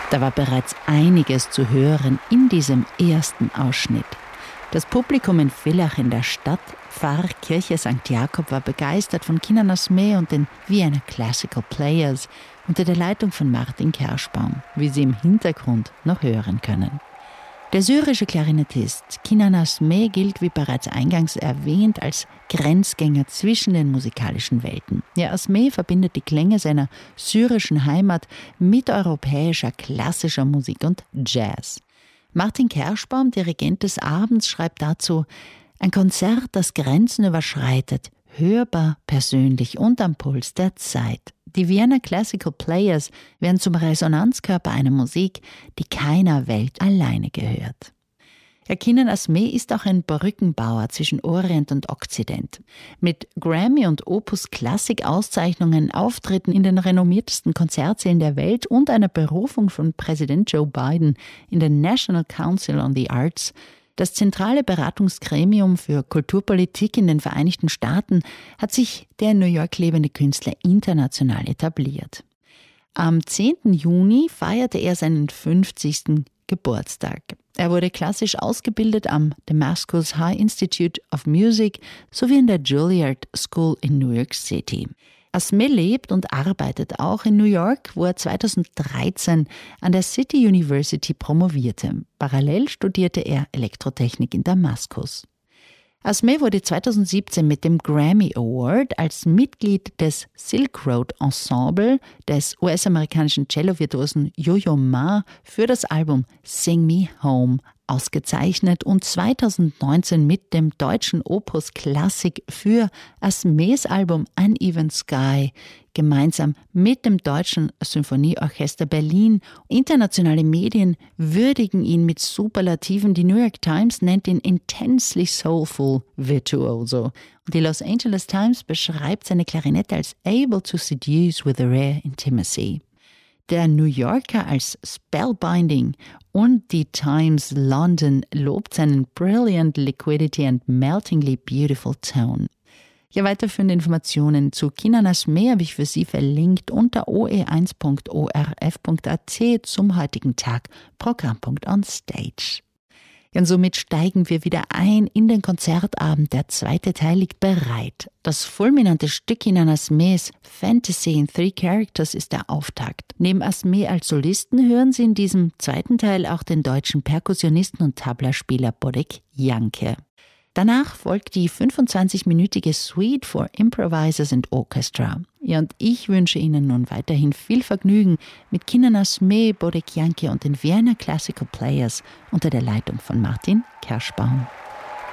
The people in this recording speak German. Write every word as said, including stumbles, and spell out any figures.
Da war bereits einiges zu hören in diesem ersten Ausschnitt. Das Publikum in Villach in der Stadt, Pfarrkirche Sankt Jakob, war begeistert von Kinan Asmeh und den Vienna Classical Players unter der Leitung von Martin Kerschbaum, wie Sie im Hintergrund noch hören können. Der syrische Klarinettist Kinan Asmeh gilt, wie bereits eingangs erwähnt, als Grenzgänger zwischen den musikalischen Welten. Ja, Asmeh verbindet die Klänge seiner syrischen Heimat mit europäischer klassischer Musik und Jazz. Martin Kerschbaum, Dirigent des Abends, schreibt dazu: Ein Konzert, das Grenzen überschreitet, hörbar, persönlich und am Puls der Zeit. Die Vienna Classical Players werden zum Resonanzkörper einer Musik, die keiner Welt alleine gehört. Herr Kinan Asmeh ist auch ein Brückenbauer zwischen Orient und Okzident. Mit Grammy- und Opus-Klassik-Auszeichnungen, Auftritten in den renommiertesten Konzertsälen der Welt und einer Berufung von Präsident Joe Biden in den National Council on the Arts, das zentrale Beratungsgremium für Kulturpolitik in den Vereinigten Staaten, hat sich der in New York lebende Künstler international etabliert. Am zehnten Juni feierte er seinen fünfzigsten Geburtstag. Er wurde klassisch ausgebildet am Damascus High Institute of Music sowie in der Juilliard School in New York City. Asmeh lebt und arbeitet auch in New York, wo er zweitausenddreizehn an der City University promovierte. Parallel studierte er Elektrotechnik in Damaskus. Asmeh wurde zweitausendsiebzehn mit dem Grammy Award als Mitglied des Silk Road Ensemble des U S-amerikanischen Cello-Virtuosen Yo-Yo Ma für das Album Sing Me Home ausgezeichnet und zweitausendneunzehn mit dem deutschen Opus Klassik für Asmehs Album Uneven Sky gemeinsam mit dem Deutschen Symphonieorchester Berlin. Internationale Medien würdigen ihn mit Superlativen. Die New York Times nennt ihn intensely soulful virtuoso. Und die Los Angeles Times beschreibt seine Klarinette als able to seduce with a rare intimacy. Der New Yorker als spellbinding und die Times London lobt seinen brilliant liquidity and meltingly beautiful tone. Ja, weiterführende Informationen zu Kinan Asmeh habe ich für Sie verlinkt unter o e eins punkt o r f punkt a t zum heutigen Tag, Programmpunkt on Stage. Und somit steigen wir wieder ein in den Konzertabend. Der zweite Teil liegt bereit. Das fulminante Stück Kinan Asmehs Fantasy in Three Characters ist der Auftakt. Neben Asmeh als Solisten hören Sie in diesem zweiten Teil auch den deutschen Perkussionisten und Tablaspieler Bodek Janke. Danach folgt die fünfundzwanzigminütige Suite for Improvisers and Orchestra. Ja, und ich wünsche Ihnen nun weiterhin viel Vergnügen mit Kinan Asmeh, Bodek Janke und den Vienna Classical Players unter der Leitung von Martin Kerschbaum.